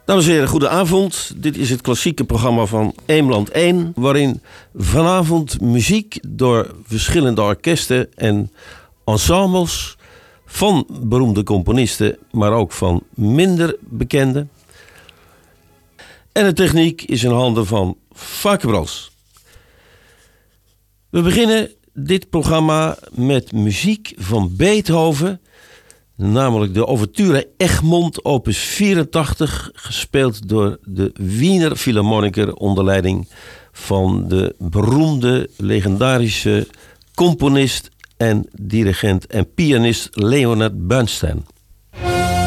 Dames en heren, goedenavond. Dit is het klassieke programma van Eemland 1... waarin vanavond muziek door verschillende orkesten en ensembles... van beroemde componisten, maar ook van minder bekende. En de techniek is in handen van Vakebros. We beginnen dit programma met muziek van Beethoven... namelijk de ouverture Egmont opus 84... gespeeld door de Wiener Philharmoniker... onder leiding van de beroemde, legendarische componist... en dirigent en pianist Leonard Bernstein.